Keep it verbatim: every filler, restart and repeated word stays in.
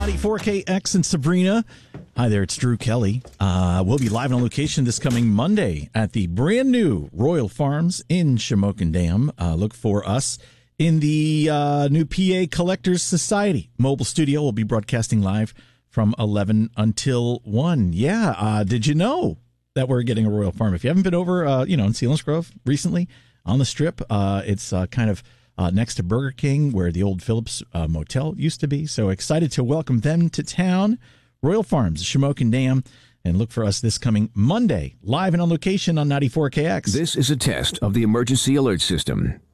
ninety-four K X and Sabrina. Hi there, it's Drew Kelly. Uh, we'll be live on location this coming Monday at the brand new Royal Farms in Shamokin Dam. Uh, look for us in the uh, new P A Collectors Society mobile studio. We'll be broadcasting live from eleven until one. Yeah, uh, did you know that we're getting a Royal Farm? If you haven't been over, uh, you know, in Selinsgrove recently on the Strip, uh, it's uh, kind of Uh, next to Burger King, where the old Phillips uh, Motel used to be. So excited to welcome them to town. Royal Farms, Shamokin Dam. And look for us this coming Monday, live and on location on ninety-four K X. This is a test of the emergency alert system.